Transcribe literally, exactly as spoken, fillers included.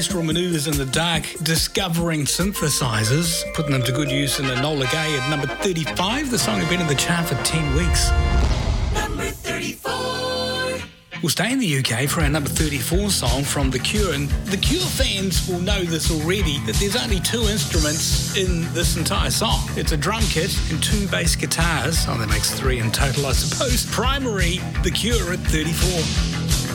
Orchestral manoeuvres in the dark, discovering synthesizers, putting them to good use in Enola Gay at number thirty-five. The song had been in the chart for ten weeks. Number thirty-four. We'll stay in the U K for our number thirty-four song from The Cure. And The Cure fans will know this already, that there's only two instruments in this entire song. It's a drum kit and two bass guitars. Oh, that makes three in total, I suppose. Primary, The Cure at thirty-four.